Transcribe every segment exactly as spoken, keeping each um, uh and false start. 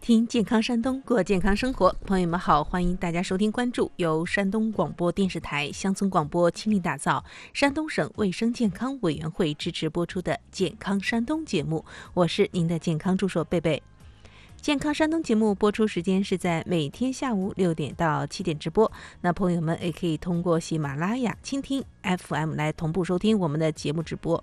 听健康山东，过健康生活。朋友们好，欢迎大家收听关注由山东广播电视台乡村广播倾力打造，山东省卫生健康委员会支持播出的健康山东节目，我是您的健康助手贝贝。健康山东节目播出时间是在每天下午六点到七点直播，那朋友们也可以通过喜马拉雅、蜻蜓 F M 来同步收听我们的节目直播。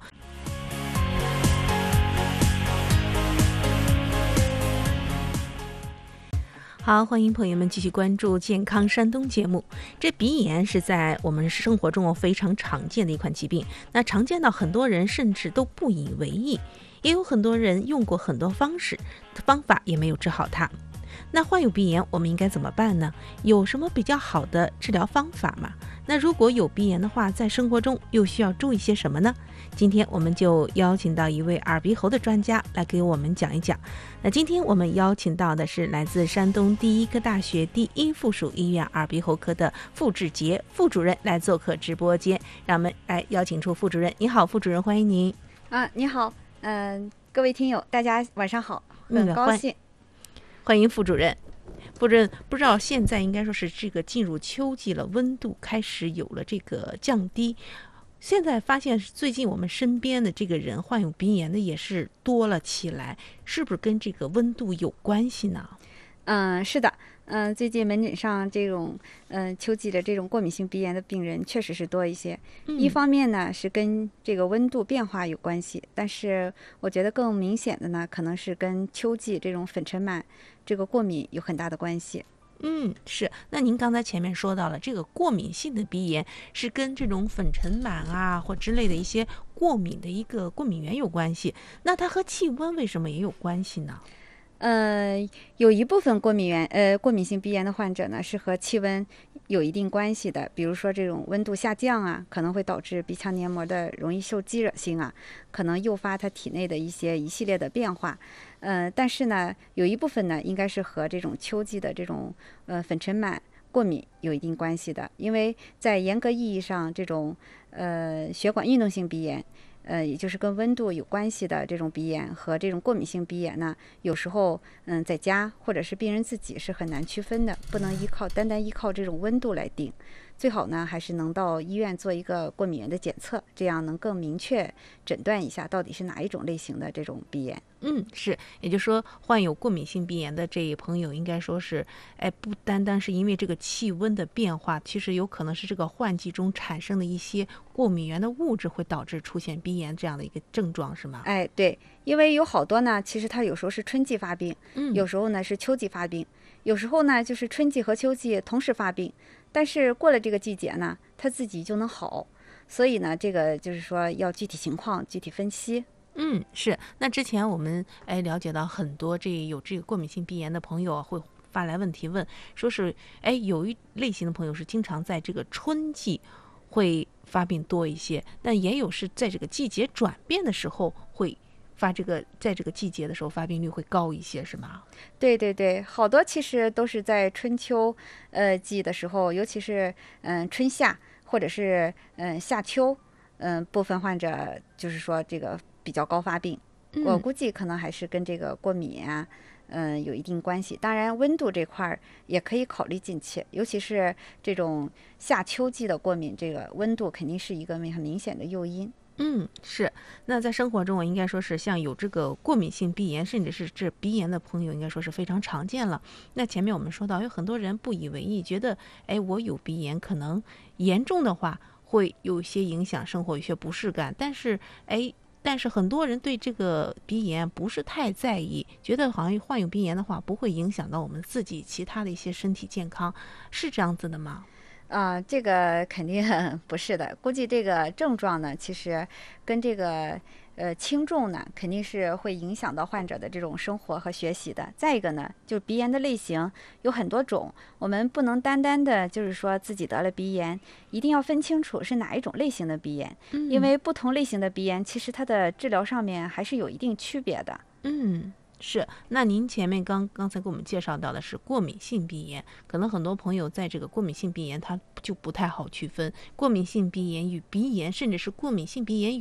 好，欢迎朋友们继续关注健康山东节目。这鼻炎是在我们生活中非常常见的一款疾病，那常见到很多人甚至都不以为意，也有很多人用过很多方式方法也没有治好它。那患有鼻炎我们应该怎么办呢？有什么比较好的治疗方法吗？那如果有鼻炎的话，在生活中又需要注意些什么呢？今天我们就邀请到一位耳鼻喉的专家来给我们讲一讲。那今天我们邀请到的是来自山东第一科大学第一附属医院耳鼻喉科的傅志杰副主任来做客直播间，让我们来邀请出副主任。你好，副主任，欢迎您。 啊，你好，嗯、呃，各位听友，大家晚上好，很高兴。 嗯、欢迎副主任。副主任，不知道现在应该说是这个进入秋季了，温度开始有了这个降低。现在发现最近我们身边的这个人患有鼻炎的也是多了起来，是不是跟这个温度有关系呢？ 嗯，是的，嗯、呃，最近门诊上这种嗯、呃、秋季的这种过敏性鼻炎的病人确实是多一些。嗯、一方面呢是跟这个温度变化有关系，但是我觉得更明显的呢可能是跟秋季这种粉尘螨这个过敏有很大的关系。 嗯，是。那您刚才前面说到了这个过敏性的鼻炎是跟这种粉尘螨啊或之类的一些过敏的一个过敏源有关系，那它和气温为什么也有关系呢？ 呃，有一部分过敏源，呃，过敏性鼻炎的患者呢，是和气温有一定关系的。比如说这种温度下降啊，可能会导致鼻腔黏膜的容易受激惹性啊，可能诱发它体内的一些一系列的变化。呃，但是呢，有一部分呢，应该是和这种秋季的这种呃粉尘螨过敏有一定关系的，因为在严格意义上，这种呃血管运动性鼻炎。呃，也就是跟温度有关系的这种鼻炎和这种过敏性鼻炎呢，有时候嗯，在家或者是病人自己是很难区分的，不能依靠单单依靠这种温度来定。最好呢，还是能到医院做一个过敏源的检测，这样能更明确诊断一下到底是哪一种类型的这种鼻炎。 嗯，是，也就是说，患有过敏性鼻炎的这一朋友，应该说是，哎，不单单是因为这个气温的变化，其实有可能是这个换季中产生的一些过敏源的物质会导致出现鼻炎这样的一个症状，是吗？ 哎，对，因为有好多呢，其实它有时候是春季发病， 嗯， 有时候呢是秋季发病，有时候呢就是春季和秋季同时发病，但是过了这个季节呢，它自己就能好，所以呢，这个就是说要具体情况具体分析。 嗯，是。那之前我们哎了解到很多这有这个过敏性鼻炎的朋友会发来问题问，说是哎有一类型的朋友是经常在这个春季会发病多一些，但也有是在这个季节转变的时候会发这个在这个季节的时候发病率会高一些，是吗？ 对对对，好多其实都是在春秋呃季的时候，尤其是嗯、呃、春夏或者是嗯、呃、夏秋，嗯、呃、部分患者就是说这个比较高发病， 嗯、 我估计可能还是跟这个过敏啊，嗯、呃、有一定关系。当然温度这块儿也可以考虑进去，尤其是这种夏秋季的过敏，这个温度肯定是一个很明显的诱因。 嗯，是。那在生活中，我应该说是像有这个过敏性鼻炎，甚至是这鼻炎的朋友，应该说是非常常见了。那前面我们说到，有很多人不以为意，觉得，哎，我有鼻炎，可能严重的话会有一些影响生活，有些不适感。但是，哎，但是很多人对这个鼻炎不是太在意，觉得好像患有鼻炎的话，不会影响到我们自己其他的一些身体健康，是这样子的吗？ 啊、呃，这个肯定不是的。估计这个症状呢，其实跟这个呃轻重呢，肯定是会影响到患者的这种生活和学习的。再一个呢，就鼻炎的类型有很多种，我们不能单单的就是说自己得了鼻炎，一定要分清楚是哪一种类型的鼻炎， 嗯、 因为不同类型的鼻炎，其实它的治疗上面还是有一定区别的。 嗯。是，那您前面刚刚才给我们介绍到的是过敏性鼻炎，可能很多朋友在这个过敏性鼻炎他就不太好区分过敏性鼻炎与鼻炎，甚至是过敏性鼻炎与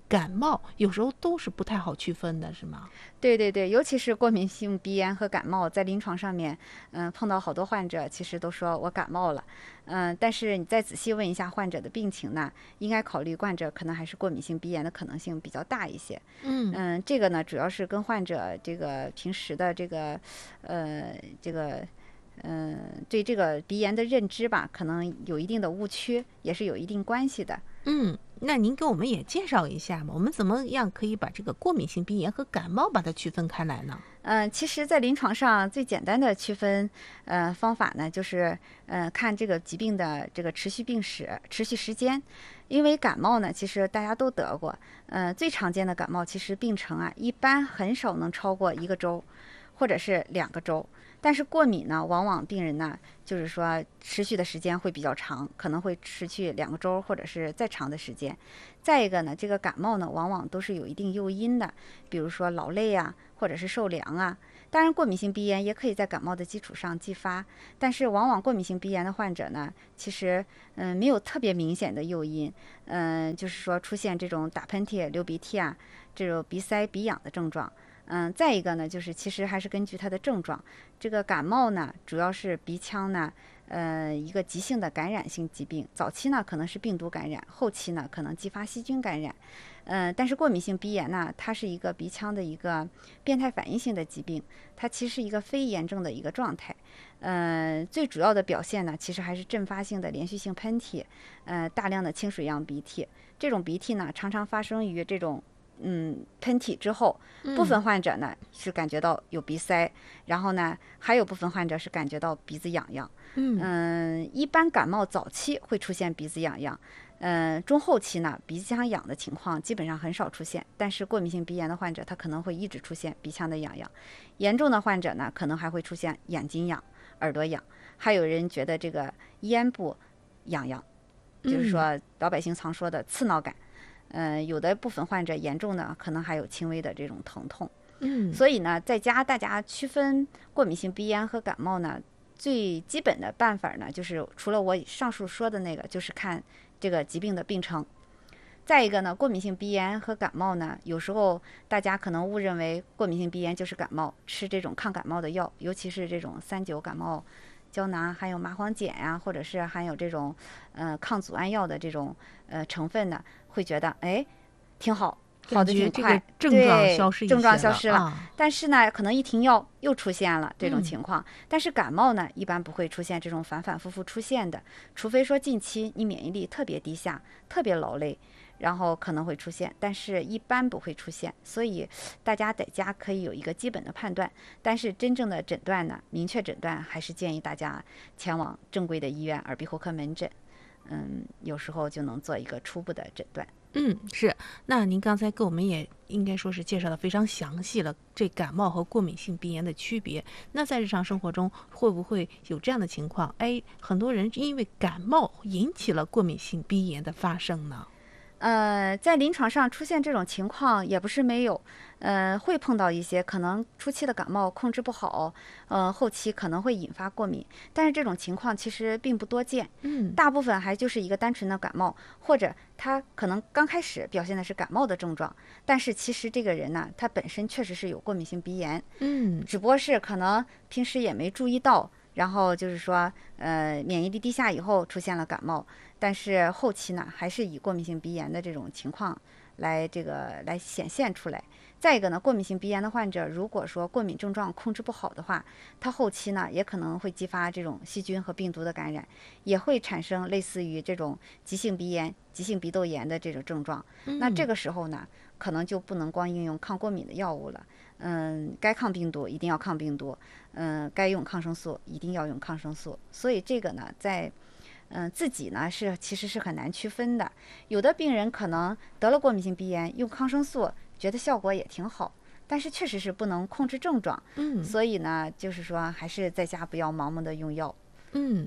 感冒有时候都是不太好区分的，是吗？ 对对对，尤其是过敏性鼻炎和感冒，在临床上面，嗯，碰到好多患者其实都说我感冒了，嗯，但是你再仔细问一下患者的病情呢，应该考虑患者可能还是过敏性鼻炎的可能性比较大一些。 嗯嗯，这个呢主要是跟患者这个平时的这个，呃，这个。嗯，对这个鼻炎的认知吧，可能有一定的误区，也是有一定关系的。 嗯，那您给我们也介绍一下嘛，我们怎么样可以把这个过敏性鼻炎和感冒把它区分开来呢？ 嗯、呃，其实，在临床上最简单的区分呃方法呢，就是呃看这个疾病的这个持续病史、持续时间。因为感冒呢，其实大家都得过，呃，最常见的感冒其实病程啊，一般很少能超过一个周，或者是两个周。但是过敏呢，往往病人呢，就是说持续的时间会比较长，可能会持续两个周或者是再长的时间。再一个呢，这个感冒呢，往往都是有一定诱因的，比如说劳累啊，或者是受凉啊。当然，过敏性鼻炎也可以在感冒的基础上继发，但是往往过敏性鼻炎的患者呢，其实嗯没有特别明显的诱因，嗯，就是说出现这种打喷嚏、流鼻涕啊，这种鼻塞、鼻痒的症状。嗯，再一个呢，就是其实还是根据它的症状。这个感冒呢，主要是鼻腔呢，呃，一个急性的感染性疾病。早期呢可能是病毒感染，后期呢可能继发细菌感染。嗯，但是过敏性鼻炎呢，它是一个鼻腔的一个变态反应性的疾病，它其实是一个非炎症的一个状态。呃，最主要的表现呢，其实还是阵发性的连续性喷嚏，呃，大量的清水样鼻涕。这种鼻涕呢，常常发生于这种。嗯，喷嚏之后，部分患者呢、嗯、是感觉到有鼻塞，然后呢，还有部分患者是感觉到鼻子痒痒。 嗯, 嗯一般感冒早期会出现鼻子痒痒，嗯，中后期呢，鼻腔痒的情况基本上很少出现。但是过敏性鼻炎的患者，他可能会一直出现鼻腔的痒痒。严重的患者呢，可能还会出现眼睛痒、耳朵痒，还有人觉得这个咽部痒痒，就是说老百姓常说的刺挠感。呃，有的部分患者严重的，可能还有轻微的这种疼痛。 嗯， 所以呢，在家大家区分过敏性鼻炎和感冒呢，最基本的办法呢，就是除了我上述说的那个，就是看这个疾病的病程。再一个呢，过敏性鼻炎和感冒呢，有时候大家可能误认为过敏性鼻炎就是感冒，吃这种抗感冒的药，尤其是这种三九感冒胶囊，还有麻黄碱呀、啊，或者是含有这种呃抗组胺药的这种呃成分呢，会觉得哎挺好，好的挺快， 症状消失， 症状消失了。 啊、 但是呢，可能一停药又出现了这种情况。嗯、但是感冒呢，一般不会出现这种反反复复出现的，除非说近期你免疫力特别低下，特别劳累。然后可能会出现，但是一般不会出现，所以大家在家可以有一个基本的判断，但是真正的诊断呢，明确诊断还是建议大家前往正规的医院耳鼻喉科门诊，嗯，有时候就能做一个初步的诊断。 嗯，是。那您刚才给我们也应该说是介绍的非常详细了，这感冒和过敏性鼻炎的区别。那在日常生活中会不会有这样的情况？哎，很多人因为感冒引起了过敏性鼻炎的发生呢？ 呃，在临床上出现这种情况也不是没有，呃，会碰到一些可能初期的感冒控制不好，呃，后期可能会引发过敏，但是这种情况其实并不多见， 嗯， 大部分还就是一个单纯的感冒，或者他可能刚开始表现的是感冒的症状，但是其实这个人呢，他本身确实是有过敏性鼻炎， 嗯， 只不过是可能平时也没注意到。然后就是说，呃，免疫力低下以后出现了感冒，但是后期呢，还是以过敏性鼻炎的这种情况来这个来显现出来。再一个呢，过敏性鼻炎的患者，如果说过敏症状控制不好的话，他后期呢也可能会激发这种细菌和病毒的感染，也会产生类似于这种急性鼻炎、急性鼻窦炎的这种症状。 嗯、 那这个时候呢，可能就不能光应用抗过敏的药物了。嗯，该抗病毒一定要抗病毒，嗯，该用抗生素一定要用抗生素。所以这个呢，在嗯自己呢是其实是很难区分的。有的病人可能得了过敏性鼻炎，用抗生素觉得效果也挺好，但是确实是不能控制症状。 嗯， 所以呢，就是说还是在家不要盲目的用药。 嗯。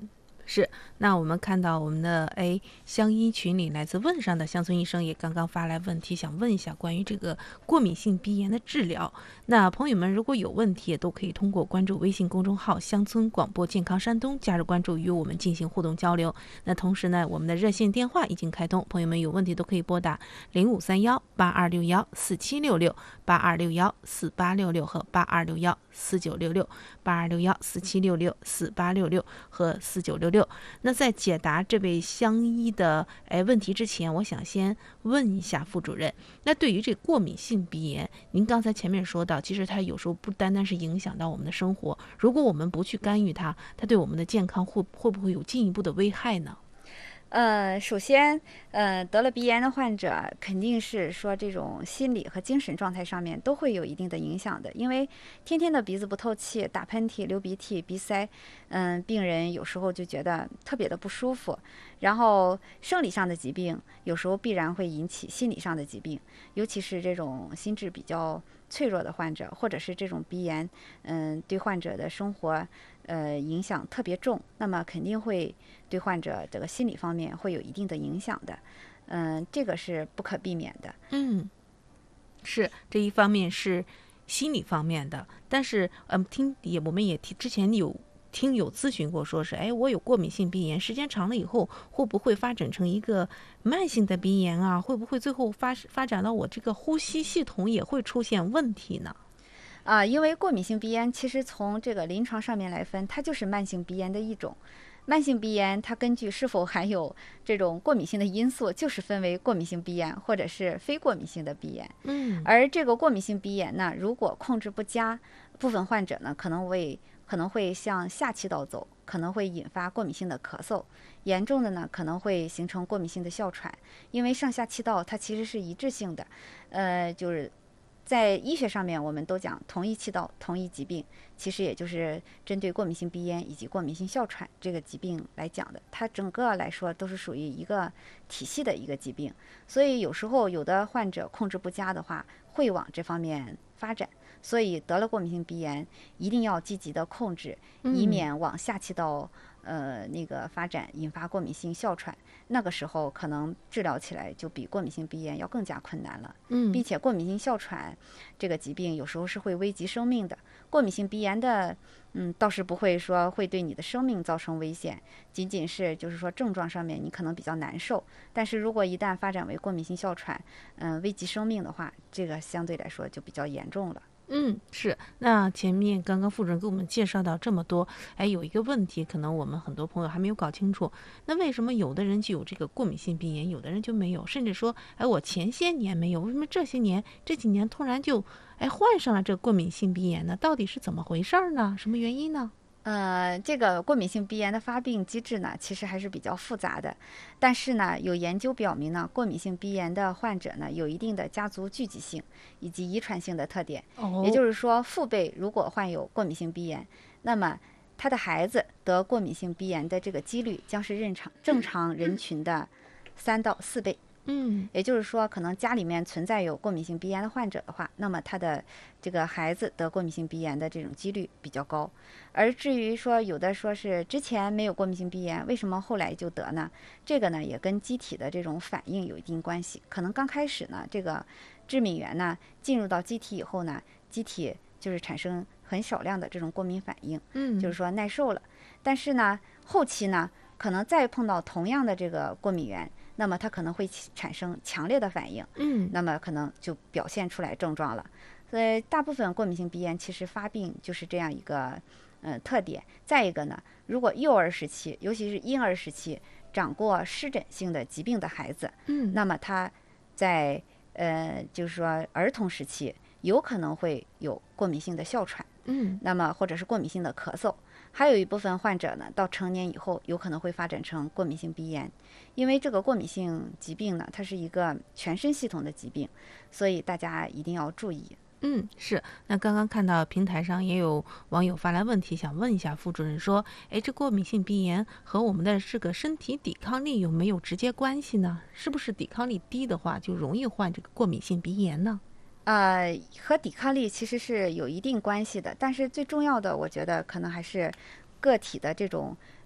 是，那我们看到我们的哎乡医群里来自汶上的乡村医生也刚刚发来问题，想问一下关于这个过敏性鼻炎的治疗。那朋友们如果有问题，也都可以通过关注微信公众号乡村广播健康山东，加入关注与我们进行互动交流。那同时呢，我们的热线电话已经开通，朋友们有问题都可以拨打零五三幺八二六幺四七六六、八二六幺四八六六和八二六幺四九六六、八二六幺四七六六、四八六六和四九六六。那在解答这位乡医的哎问题之前，我想先问一下副主任，那对于这过敏性鼻炎，您刚才前面说到，其实它有时候不单单是影响到我们的生活，如果我们不去干预它，它对我们的健康会会不会有进一步的危害呢？ 呃，首先，呃，得了鼻炎的患者肯定是说这种心理和精神状态上面都会有一定的影响的，因为天天的鼻子不透气、打喷嚏、流鼻涕、鼻塞，嗯，病人有时候就觉得特别的不舒服。然后生理上的疾病有时候必然会引起心理上的疾病，尤其是这种心智比较脆弱的患者，或者是这种鼻炎，嗯，对患者的生活，呃，影响特别重，那么肯定会对患者这个心理方面会有一定的影响的，嗯，这个是不可避免的。 嗯，是这一方面是心理方面的，但是嗯，听也我们也听之前有听友咨询过，说是哎，我有过敏性鼻炎，时间长了以后会不会发展成一个慢性的鼻炎啊？会不会最后发发展到我这个呼吸系统也会出现问题呢？ 啊，因为过敏性鼻炎其实从这个临床上面来分，它就是慢性鼻炎的一种。慢性鼻炎它根据是否含有这种过敏性的因素，就是分为过敏性鼻炎或者是非过敏性的鼻炎。 嗯， 而这个过敏性鼻炎呢，如果控制不佳，部分患者呢可能会可能会向下气道走，可能会引发过敏性的咳嗽，严重的呢可能会形成过敏性的哮喘，因为上下气道它其实是一致性的，呃，就是在医学上面我们都讲同一气道同一疾病，其实也就是针对过敏性鼻炎以及过敏性哮喘这个疾病来讲的，它整个来说都是属于一个体系的一个疾病，所以有时候有的患者控制不佳的话，会往这方面发展。所以得了过敏性鼻炎，一定要积极的控制，以免往下气道呃那个发展，引发过敏性哮喘。那个时候可能治疗起来就比过敏性鼻炎要更加困难了。 嗯， 并且过敏性哮喘这个疾病有时候是会危及生命的。过敏性鼻炎的，嗯，倒是不会说会对你的生命造成危险，仅仅是就是说症状上面你可能比较难受。但是如果一旦发展为过敏性哮喘，嗯、危及生命的话，这个相对来说就比较严重了。 嗯，是。那前面刚刚副主任给我们介绍到这么多，哎，有一个问题，可能我们很多朋友还没有搞清楚，那为什么有的人就有这个过敏性鼻炎，有的人就没有？甚至说，哎，我前些年没有，为什么这些年这几年突然就哎患上了这个过敏性鼻炎呢？到底是怎么回事呢？什么原因呢？ 呃，这个过敏性鼻炎的发病机制呢，其实还是比较复杂的。但是呢，有研究表明呢，过敏性鼻炎的患者呢，有一定的家族聚集性以及遗传性的特点。 哦， 也就是说，父辈如果患有过敏性鼻炎，那么他的孩子得过敏性鼻炎的这个几率将是正常正常人群的三到四倍。 嗯， 也就是说，可能家里面存在有过敏性鼻炎的患者的话，那么他的这个孩子得过敏性鼻炎的这种几率比较高。而至于说有的说是之前没有过敏性鼻炎，为什么后来就得呢？这个呢也跟机体的这种反应有一定关系。可能刚开始呢，这个致敏源呢进入到机体以后呢，机体就是产生很少量的这种过敏反应， 嗯， 就是说耐受了。但是呢，后期呢，可能再碰到同样的这个过敏源，那么它可能会产生强烈的反应， 嗯， 那么可能就表现出来症状了。所以大部分过敏性鼻炎其实发病就是这样一个呃特点。再一个呢，如果幼儿时期，尤其是婴儿时期长过湿疹性的疾病的孩子， 嗯， 那么他在呃就是说儿童时期有可能会有过敏性的哮喘， 嗯， 那么或者是过敏性的咳嗽。还有一部分患者呢，到成年以后有可能会发展成过敏性鼻炎，因为这个过敏性疾病呢，它是一个全身系统的疾病，所以大家一定要注意。 嗯，是。那刚刚看到平台上也有网友发来问题，想问一下副主任说，哎，这过敏性鼻炎和我们的这个身体抵抗力有没有直接关系呢？是不是抵抗力低的话，就容易患这个过敏性鼻炎呢？ 呃，和抵抗力其实是有一定关系的，但是最重要的，我觉得可能还是个体的这种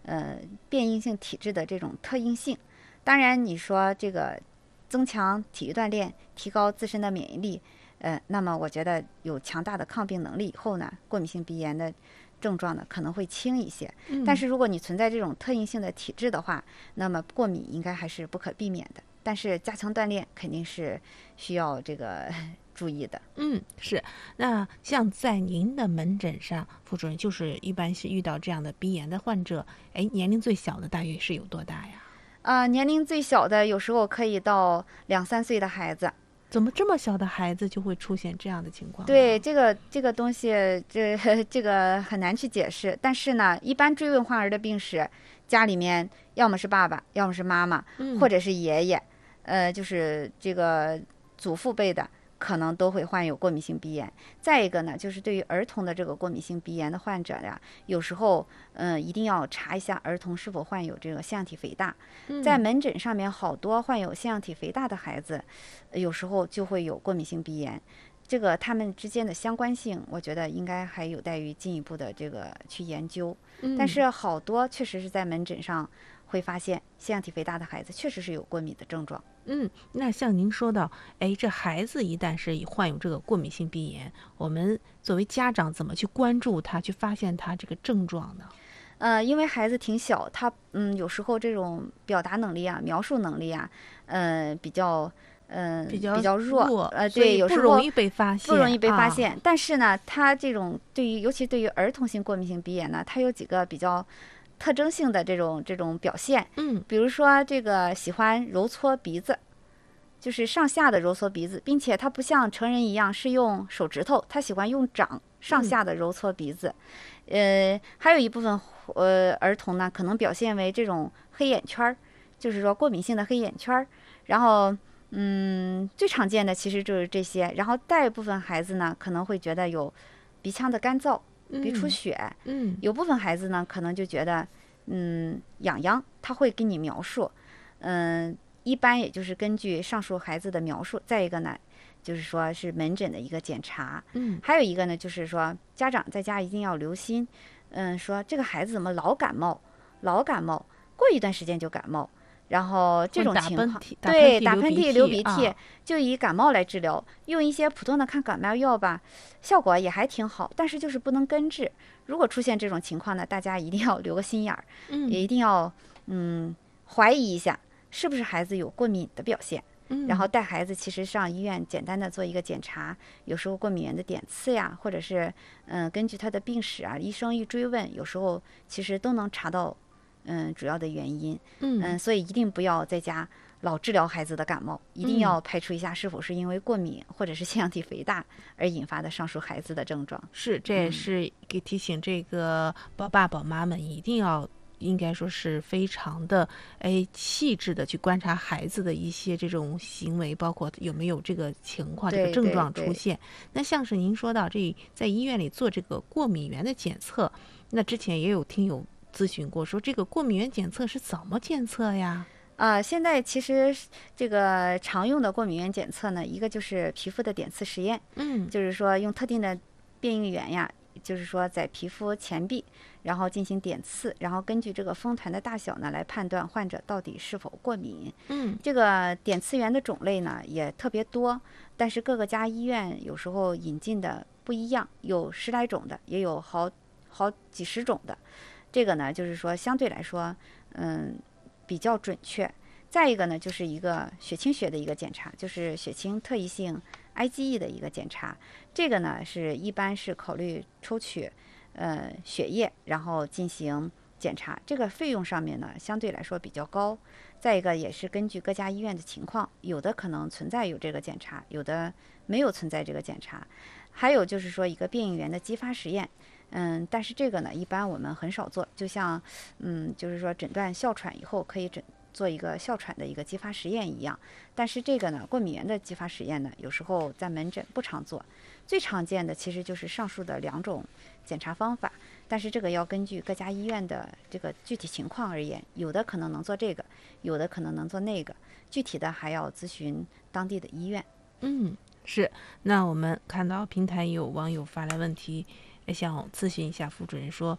呃变异性体质的这种特应性。当然，你说这个增强体育锻炼，提高自身的免疫力，呃，那么我觉得有强大的抗病能力以后呢，过敏性鼻炎的症状呢可能会轻一些。 嗯、 但是如果你存在这种特应性的体质的话，那么过敏应该还是不可避免的。但是加强锻炼肯定是需要这个注意的。 嗯，是。那像在您的门诊上，副主任就是一般是遇到这样的鼻炎的患者，哎，年龄最小的大约是有多大呀？ 啊、呃，年龄最小的有时候可以到两三岁的孩子。 怎么这么小的孩子就会出现这样的情况？ 对，这个这个东西，这这个很难去解释。但是呢，一般追问患儿的病史，家里面要么是爸爸，要么是妈妈， 嗯、 或者是爷爷，呃，就是这个祖父辈的，可能都会患有过敏性鼻炎。再一个呢，就是对于儿童的这个过敏性鼻炎的患者呀，有时候嗯、呃，一定要查一下儿童是否患有这个腺样体肥大。在门诊上面，好多患有腺样体肥大的孩子，有时候就会有过敏性鼻炎。这个他们之间的相关性，我觉得应该还有待于进一步的这个去研究。 嗯、 但是好多确实是在门诊上会发现，腺样体肥大的孩子确实是有过敏的症状。 嗯，那像您说到，哎，这孩子一旦是患有这个过敏性鼻炎，我们作为家长怎么去关注他，去发现他这个症状呢？ 呃，因为孩子挺小，他嗯，有时候这种表达能力啊、描述能力啊，呃，比较嗯、呃、 比较比较弱，呃，对，有时候不容易被发现， 不容易被发现。 啊、 但是呢，他这种对于尤其对于儿童性过敏性鼻炎呢，它有几个比较特征性的这种这种表现。 嗯， 比如说这个喜欢揉搓鼻子。就是上下的揉搓鼻子，并且他不像成人一样是用手指头，他喜欢用掌上下的揉搓鼻子。嗯、呃，还有一部分呃儿童呢，可能表现为这种黑眼圈儿，就是说过敏性的黑眼圈儿。然后，嗯，最常见的其实就是这些。然后大部分孩子呢，可能会觉得有鼻腔的干燥、鼻出血。 嗯， 有部分孩子呢，可能就觉得嗯痒痒，他会跟你描述，嗯。一般也就是根据上述孩子的描述，再一个呢，就是说是门诊的一个检查， 嗯， 还有一个呢，就是说家长在家一定要留心，嗯，说这个孩子怎么老感冒，老感冒，过一段时间就感冒，然后这种情况，对，打喷嚏、流鼻涕， 啊、 就以感冒来治疗，用一些普通的抗感冒药吧，效果也还挺好，但是就是不能根治。如果出现这种情况呢，大家一定要留个心眼儿， 嗯， 也一定要嗯怀疑一下。是不是孩子有过敏的表现？ 嗯， 然后带孩子其实上医院简单的做一个检查，有时候过敏源的点刺呀，或者是嗯、呃、根据他的病史啊，医生一追问，有时候其实都能查到嗯主要的原因。 嗯, 嗯，所以一定不要在家老治疗孩子的感冒，一定要排除一下是否是因为过敏或者是腺样体肥大而引发的上述孩子的症状。 是，这也是给提醒这个宝爸宝妈们一定要。应该说是非常的哎细致的去观察孩子的一些这种行为，包括有没有这个情况这个症状出现。那像是您说到这在医院里做这个过敏源的检测，那之前也有听友咨询过说这个过敏源检测是怎么检测呀？ 啊、呃，现在其实这个常用的过敏源检测呢，一个就是皮肤的点刺实验， 嗯， 就是说用特定的变异源呀，就是说在皮肤前壁。然后进行点刺，然后根据这个风团的大小呢，来判断患者到底是否过敏。 嗯， 这个点刺源的种类呢也特别多，但是各个家医院有时候引进的不一样，有十来种的，也有好好几十种的。这个呢，就是说相对来说，嗯，比较准确。再一个呢，就是一个血清学的一个检查，就是血清特异性 I G E 的一个检查。这个呢，是一般是考虑抽取。呃，血液，然后进行检查，这个费用上面呢，相对来说比较高。再一个也是根据各家医院的情况，有的可能存在有这个检查，有的没有存在这个检查。还有就是说一个变异源的激发实验，嗯，但是这个呢，一般我们很少做。就像，嗯，就是说诊断哮喘以后可以诊做一个哮喘的一个激发实验一样。但是这个呢，过敏源的激发实验呢，有时候在门诊不常做。最常见的其实就是上述的两种检查方法，但是这个要根据各家医院的这个具体情况而言，有的可能能做这个，有的可能能做那个，具体的还要咨询当地的医院。 嗯，是。那我们看到平台有网友发来问题，想咨询一下副主任说，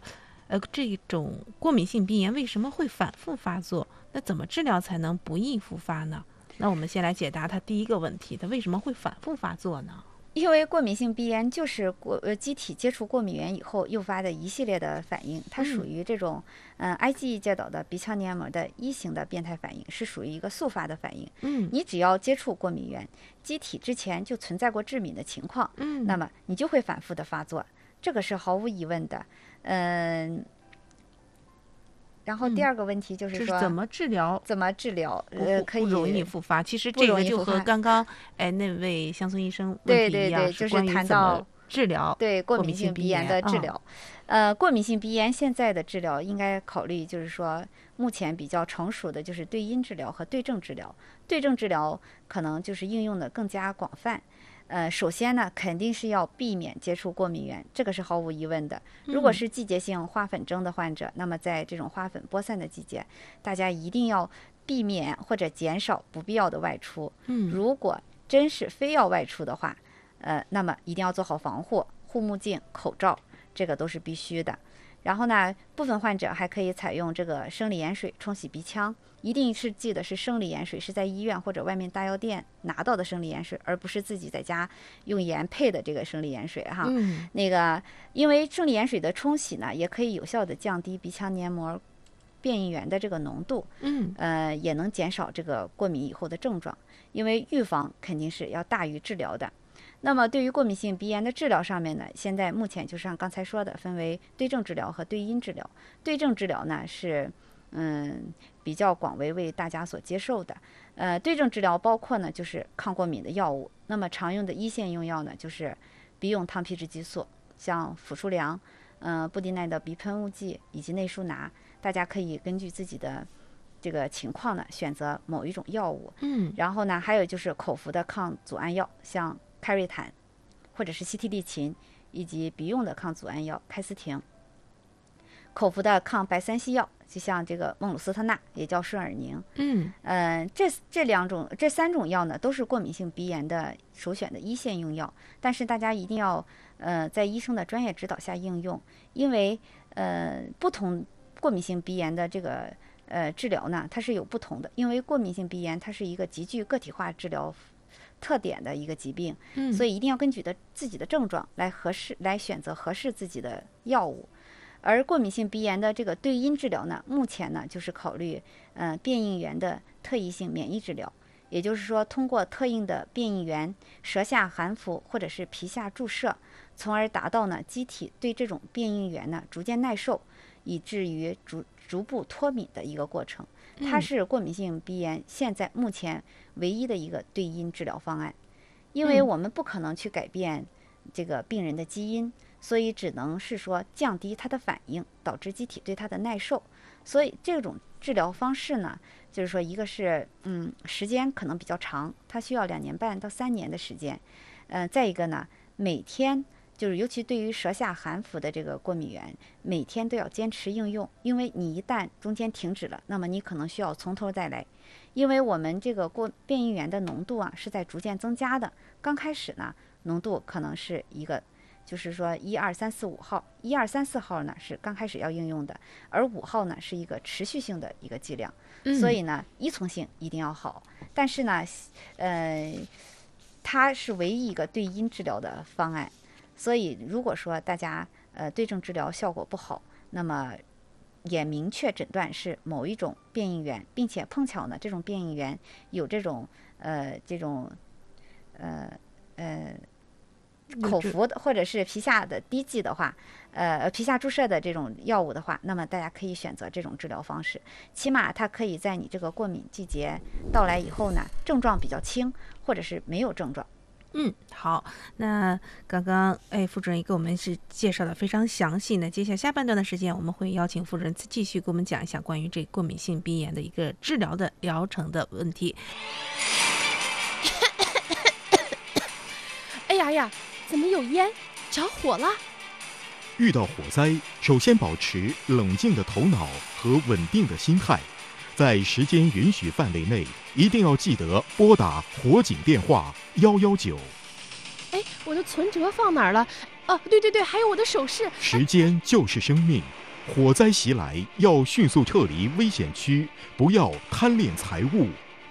呃，这种过敏性鼻炎为什么会反复发作？那怎么治疗才能不易复发呢？那我们先来解答他第一个问题，它为什么会反复发作呢？ 因为过敏性鼻炎就是过呃机体接触过敏源以后诱发的一系列的反应，它属于这种嗯、呃、IgE 介导的鼻腔黏膜的一型的变态反应，是属于一个速发的反应。 嗯， 你只要接触过敏源，机体之前就存在过致敏的情况， 嗯， 那么你就会反复的发作，这个是毫无疑问的。嗯。然后第二个问题就是说， 嗯、是怎么治疗？ 怎么治疗？呃，可以不容易复发。其实这个就和刚刚哎那位乡村医生问题一样， 对对对，就是谈到治疗对过敏性鼻炎的治疗。嗯、呃，过敏性鼻炎现在的治疗应该考虑，就是说目前比较成熟的就是对因治疗和对症治疗。对症治疗可能就是应用的更加广泛。呃，首先呢，肯定是要避免接触过敏源，这个是毫无疑问的。如果是季节性花粉症的患者，嗯、那么在这种花粉播散的季节，大家一定要避免或者减少不必要的外出。 嗯， 如果真是非要外出的话，呃，那么一定要做好防护，护目镜、口罩，这个都是必须的。然后呢，部分患者还可以采用这个生理盐水冲洗鼻腔，一定是记得是生理盐水，是在医院或者外面大药店拿到的生理盐水，而不是自己在家用盐配的这个生理盐水哈。 嗯， 那个，因为生理盐水的冲洗呢，也可以有效的降低鼻腔黏膜变异源的这个浓度， 嗯， 呃，也能减少这个过敏以后的症状，因为预防肯定是要大于治疗的。那么对于过敏性鼻炎的治疗上面呢，现在目前就像刚才说的，分为对症治疗和对因治疗。对症治疗呢是嗯比较广为为大家所接受的。呃，对症治疗包括呢就是抗过敏的药物。那么常用的一线用药呢就是鼻用糖皮质激素，像辅舒良、嗯、呃、布地奈的鼻喷雾剂以及内舒拿，大家可以根据自己的这个情况呢选择某一种药物。 嗯， 然后呢还有就是口服的抗组胺药，像开瑞坦或者是西替利嗪，以及鼻用的抗组胺药开司廷，口服的抗白三烯药，就像这个孟鲁司特钠，也叫顺尔宁。 嗯， 呃，这这两种、这三种药呢，都是过敏性鼻炎的首选的一线用药。但是大家一定要呃在医生的专业指导下应用，因为呃不同过敏性鼻炎的这个呃治疗呢，它是有不同的。因为过敏性鼻炎它是一个极具个体化治疗特点的一个疾病， 嗯， 所以一定要根据的自己的症状来合适来选择合适自己的药物。而过敏性鼻炎的这个对因治疗呢，目前呢就是考虑呃变异源的特异性免疫治疗，也就是说通过特应的变异源舌下含服或者是皮下注射，从而达到呢机体对这种变异源呢逐渐耐受，以至于逐逐步脱敏的一个过程。它是过敏性鼻炎现在目前唯一的一个对因治疗方案，因为我们不可能去改变这个病人的基因，所以只能是说降低它的反应，导致机体对它的耐受。所以这种治疗方式呢，就是说一个是嗯时间可能比较长，它需要两年半到三年的时间，呃，再一个呢，每天就是尤其对于舌下含服的这个过敏源，每天都要坚持应用，因为你一旦中间停止了，那么你可能需要从头再来，因为我们这个过变异源的浓度啊是在逐渐增加的。刚开始呢，浓度可能是一个，就是说一二三四五号，一二三四号呢是刚开始要应用的，而五号呢是一个持续性的一个剂量，所以呢依从性一定要好。但是呢，呃，它是唯一一个对因治疗的方案。所以如果说大家呃对症治疗效果不好，那么也明确诊断是某一种变异源，并且碰巧呢这种变异源有这种呃这种呃呃口服的或者是皮下的滴剂的话，呃皮下注射的这种药物的话，那么大家可以选择这种治疗方式，起码它可以在你这个过敏季节到来以后呢，症状比较轻，或者是没有症状。 嗯，好，那刚刚哎，副主任给我们是介绍的非常详细呢。接下来下半段的时间，我们会邀请副主任继续给我们讲一下关于这过敏性鼻炎的一个治疗的疗程的问题。 哎呀呀，怎么有烟？着火了！ 遇到火灾，首先保持冷静的头脑和稳定的心态。在时间允许范围内，一定要记得拨打火警电话幺幺九。 哎，我的存折放哪儿了？哦，对对对，还有我的首饰。 时间就是生命， 火灾袭来要迅速撤离危险区，不要贪恋财物。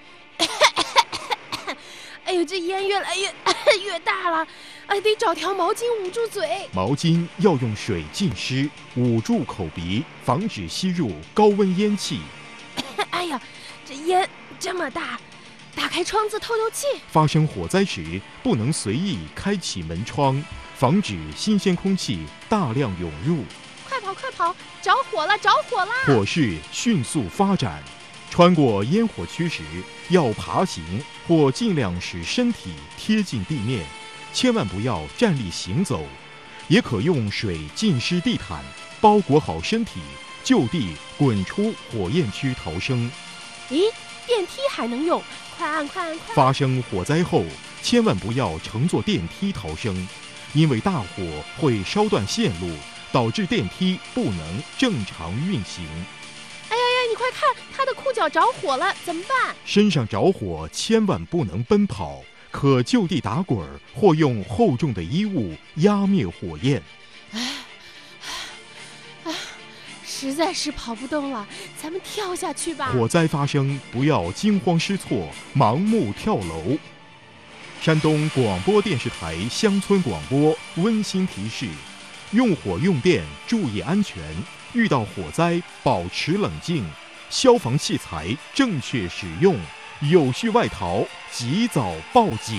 哎呦，这烟越来越越大了，哎，得找条毛巾捂住嘴。 毛巾要用水浸湿，捂住口鼻，防止吸入高温烟气。 哎呀，这烟这么大，打开窗子透透气。 发生火灾时，不能随意开启门窗，防止新鲜空气大量涌入。 快跑快跑，着火了着火了！ 火势迅速发展，穿过烟火区时，要爬行或尽量使身体贴近地面，千万不要站立行走。也可用水浸湿地毯，包裹好身体，就地滚出火焰区逃生。 咦，电梯还能用？快按快按快！ 发生火灾后，千万不要乘坐电梯逃生，因为大火会烧断线路，导致电梯不能正常运行。 哎呀呀，你快看，他的裤脚着火了，怎么办？ 身上着火千万不能奔跑，可就地打滚或用厚重的衣物压灭火焰。 哎，哎，实在是跑不动了，咱们跳下去吧。 火灾发生，不要惊慌失措，盲目跳楼。山东广播电视台乡村广播温馨提示：用火用电注意安全，遇到火灾保持冷静，消防器材正确使用，有序外逃及早报警。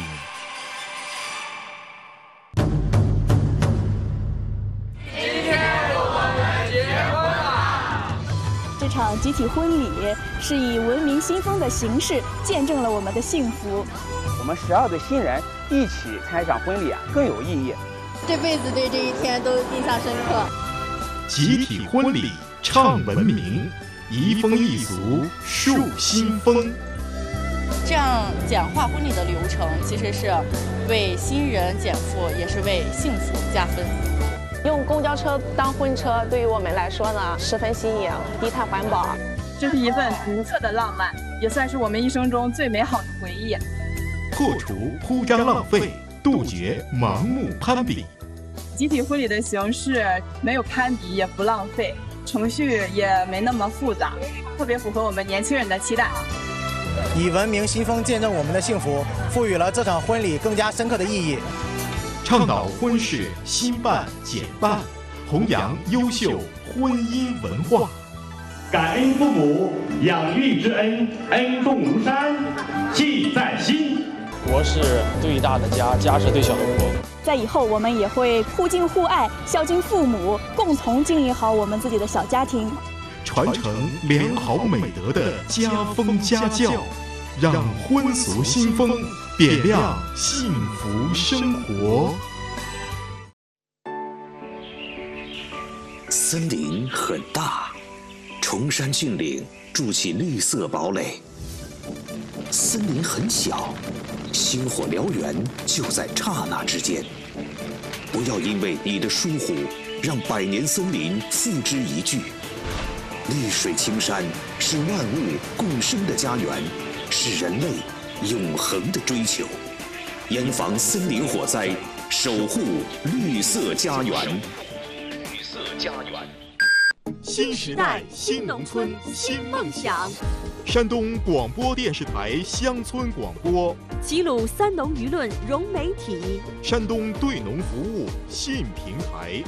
这场集体婚礼是以文明新风的形式见证了我们的幸福。 我们十二对新人一起参加一场婚礼啊，更有意义。 这辈子对这一天都印象深刻。 集体婚礼唱文明，移风易俗树新风。 这样简化婚礼的流程，其实是为新人减负，也是为幸福加分。 用公交车当婚车，对于我们来说呢，十分新颖，低碳环保。 这是一份独特的浪漫，也算是我们一生中最美好的回忆。 破除铺张浪费，杜绝盲目攀比。 集体婚礼的形式没有攀比，也不浪费，程序也没那么复杂，特别符合我们年轻人的期待。 以文明新风见证我们的幸福，赋予了这场婚礼更加深刻的意义。 倡导婚事新办简办，弘扬优秀婚姻文化。 感恩父母养育之恩，恩重如山，记在心。 国是最大的家，家是最小的国。 在以后，我们也会互敬互爱，孝敬父母，共同经营好我们自己的小家庭， 传承良好美德的家风家教，让婚俗新风点亮幸福生活。 森林很大，崇山峻岭筑起绿色堡垒；森林很小，星火燎原就在刹那之间。不要因为你的疏忽，让百年森林付之一炬。绿水青山是万物共生的家园，是人类永恒的追求。严防森林火灾，守护绿色家园。绿色家园。 新时代新农村新梦想。山东广播电视台乡村广播， 齐鲁三农舆论融媒体， 山东对农服务信平台。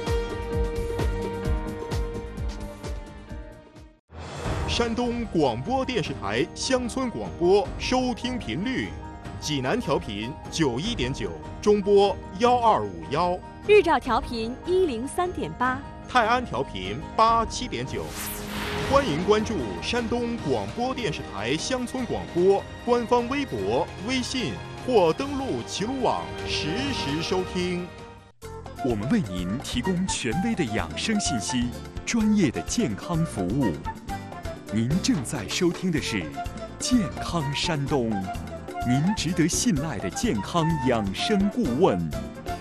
山东广播电视台乡村广播收听频率：济南调频九一点九，中波幺二五幺； 日照调频一零三点八， 泰安调频八七点九。欢迎关注山东广播电视台乡村广播官方微博、微信或登录齐鲁网实时收听。 我们为您提供权威的养生信息，专业的健康服务。您正在收听的是健康山东，您值得信赖的健康养生顾问。